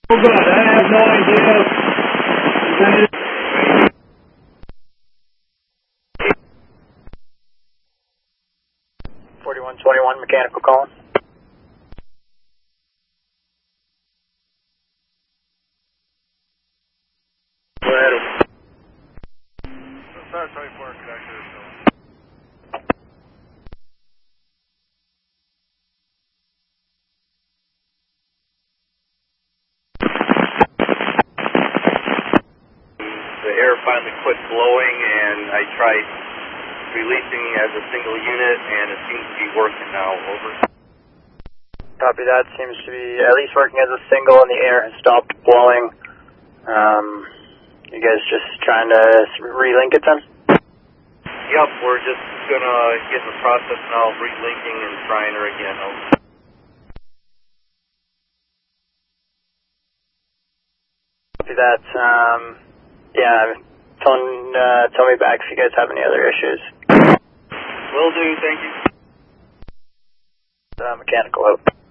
Oh God, I have no idea. 4121 mechanical calling. Go ahead. 524 connector. The air finally quit blowing, and I tried releasing as a single unit, and it seems to be working now. Over. Copy that. Seems to be at least working as a single, and the air has stopped blowing. You guys just trying to relink it then? Yep, we're just gonna get in the process now of relinking and trying her again. Over. Copy that. Yeah, tell me back if you guys have any other issues. Will do, thank you. Mechanical out.